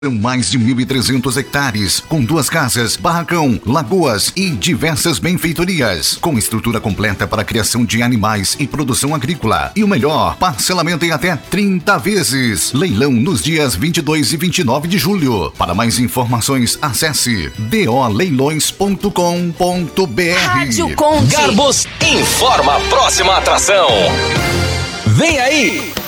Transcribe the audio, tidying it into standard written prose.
Mais de 1.300 hectares, com 2 casas, barracão, lagoas e diversas benfeitorias, com estrutura completa para a criação de animais e produção agrícola. E o melhor, parcelamento em até 30 vezes. Leilão nos dias 22 e 29 de julho. Para mais informações, acesse doleilões.com.br. Rádio Conde. Garbos informa a próxima atração. Vem aí!